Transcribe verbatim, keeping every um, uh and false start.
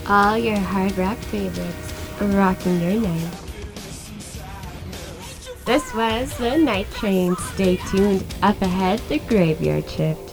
All your hard rock favorites, rocking your night. This was the Night Train. Stay tuned. Up ahead, the Graveyard Shift.